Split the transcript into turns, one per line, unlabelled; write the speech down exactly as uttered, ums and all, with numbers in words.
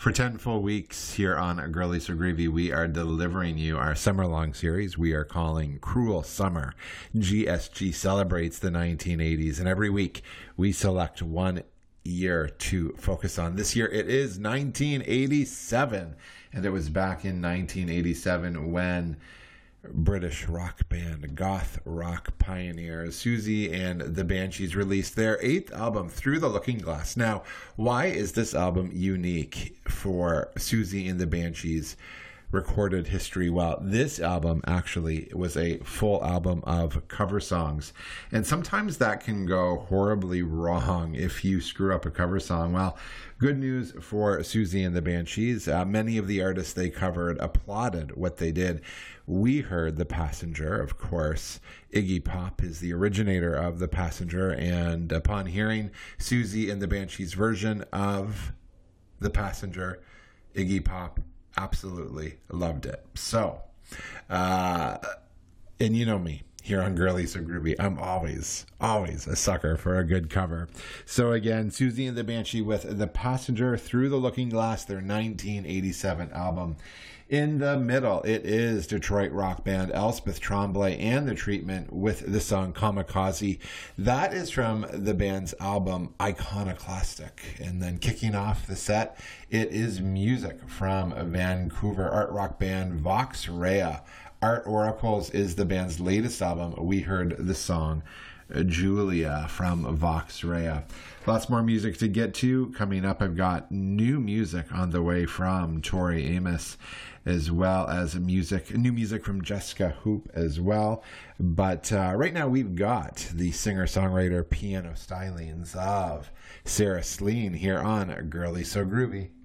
For ten full weeks here on Girly So Groovy, we are delivering you our summer-long series we are calling Cruel Summer. G S G celebrates the nineteen eighties, and every week we select one year to focus on. This year it is nineteen eighty-seven, and it was back in nineteen eighty-seven when British rock band, goth rock pioneers Siouxsie and the Banshees released their eighth album, Through the Looking Glass. Now, why is this album unique for Siouxsie and the Banshees recorded history? Well, this album actually was a full album of cover songs, and sometimes that can go horribly wrong if you screw up a cover song. Well, good news for Siouxsie and the Banshees. Uh, many of the artists they covered applauded what they did. We heard The Passenger, of course. Iggy Pop is the originator of The Passenger, and upon hearing Siouxsie and the Banshees' version of The Passenger, Iggy Pop absolutely loved it. So, uh, and you know me, here on Girly So Groovy, I'm always, always a sucker for a good cover. So again, Siouxsie and the Banshee with The Passenger, Through the Looking Glass, their nineteen eighty-seven album. In the middle, it is Detroit rock band Elspeth Tremblay and The Treatment with the song Kamikaze. That is from the band's album Iconoclastic. And then kicking off the set, it is music from Vancouver art rock band Vox Rea. Art Oracles is the band's latest album. We heard the song Julia from Vox Rea. Lots more music to get to. Coming up, I've got new music on the way from Tori Amos, as well as music, new music from Jessica Hoop as well. But uh, right now we've got the singer-songwriter piano stylings of Sarah Slean here on Girly So Groovy.